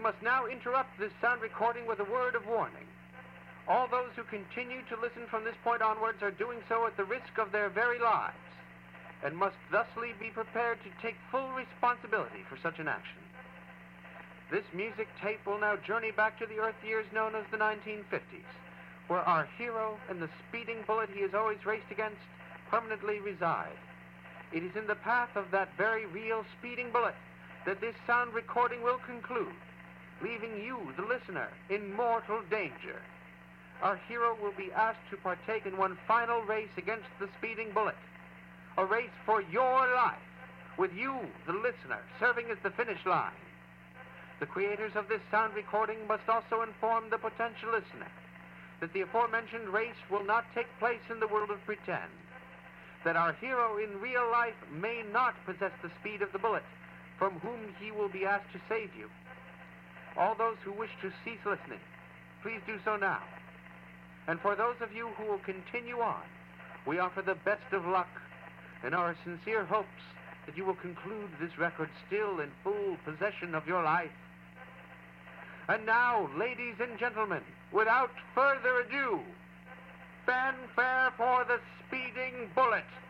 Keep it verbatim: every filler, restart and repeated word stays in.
must now interrupt this sound recording with a word of warning. All those who continue to listen from this point onwards are doing so at the risk of their very lives, and must thusly be prepared to take full responsibility for such an action. This music tape will now journey back to the Earth years known as the nineteen fifties, where our hero and the speeding bullet he has always raced against permanently reside. It is in the path of that very real speeding bullet that this sound recording will conclude, leaving you, the listener, in mortal danger. Our hero will be asked to partake in one final race against the speeding bullet, a race for your life, with you, the listener, serving as the finish line. The creators of this sound recording must also inform the potential listener that the aforementioned race will not take place in the world of pretend, that our hero in real life may not possess the speed of the bullet, from whom he will be asked to save you. All those who wish to cease listening, please do so now. And for those of you who will continue on, we offer the best of luck and our sincere hopes that you will conclude this record still in full possession of your life. And now, ladies and gentlemen, without further ado, fanfare for the speeding bullet.